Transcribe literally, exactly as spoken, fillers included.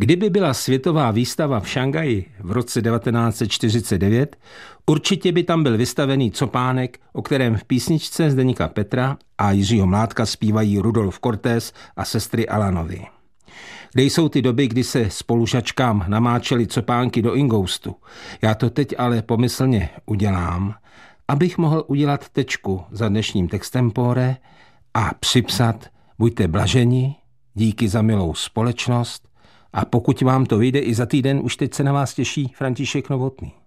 Kdyby byla světová výstava v Šangaji v roce devatenáct set čtyřicet devět, určitě by tam byl vystavený copánek, o kterém v písničce Zdeňka Petra a Jiřího Mládka zpívají Rudolf Cortés a sestry Alanovi. Kde jsou ty doby, kdy se spolužačkám namáčely copánky do ingoustu? Já to teď ale pomyslně udělám, abych mohl udělat tečku za dnešním textempore a připsat: buďte blaženi, díky za milou společnost, a pokud vám to vyjde i za týden, už teď se na vás těší František Novotný.